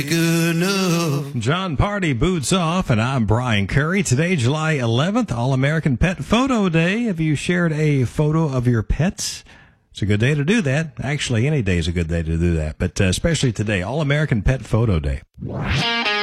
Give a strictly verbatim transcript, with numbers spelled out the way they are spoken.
Good enough. John Party boots off, and I'm Brian Curry. Today, July eleventh, All-American Pet Photo Day. Have you shared a photo of your pets? It's a good day to do that. Actually, any day is a good day to do that, but uh, especially today, All-American Pet Photo Day.